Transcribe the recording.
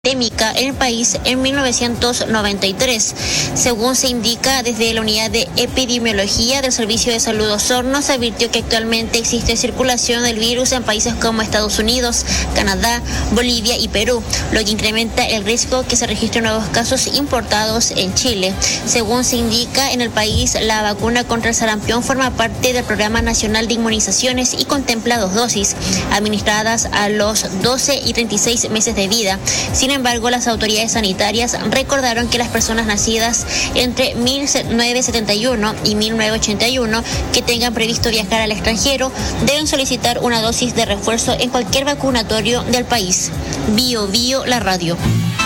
endémica en el país en 1993. Según se indica desde la Unidad de Epidemiología del Servicio de Salud Osorno, se advirtió que actualmente existe circulación del virus en países como Estados Unidos, Canadá, Bolivia y Perú, lo que incrementa el riesgo que se registren nuevos casos importados en Chile. Según se indica, en el país la vacuna contra el sarampión forma parte del Programa Nacional de Inmunizaciones y contempla 2 dosis, administradas a los 12 y 36 meses de vida. Sin embargo, las autoridades sanitarias recordaron que las personas nacidas entre 1971 y 1981 que tengan previsto viajar al extranjero deben solicitar una dosis de refuerzo en cualquier vacunatorio del país. Bio, la radio.